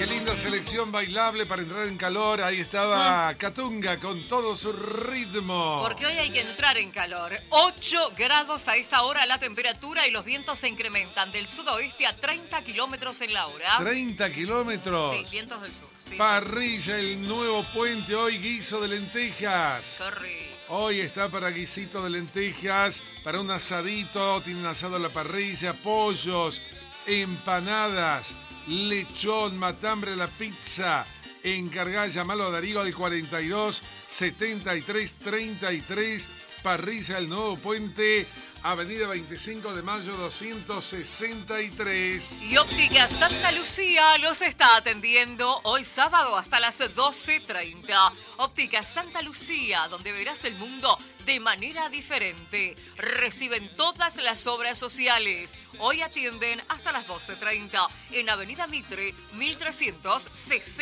Qué linda selección bailable para entrar en calor. Ahí estaba Catunga con todo su ritmo. Porque hoy hay que entrar en calor. 8 grados a esta hora la temperatura y los vientos se incrementan del sudoeste a 30 kilómetros en la hora. 30 kilómetros. Sí, vientos del sur. Sí, Parrilla, el nuevo puente. Hoy guiso de lentejas. Qué rico. Hoy está para guisito de lentejas, para un asadito. Tienen asado a la parrilla, pollos, empanadas, lechón, matambre a la pizza. Encargá, llamalo a Darío al 42 73 33. Parrilla El Nuevo Puente, Avenida 25 de Mayo 263. Y Óptica Santa Lucía los está atendiendo hoy sábado hasta las 12:30. Óptica Santa Lucía, donde verás el mundo de manera diferente. Reciben todas las obras sociales. Hoy atienden hasta las 12:30 en Avenida Mitre 1360.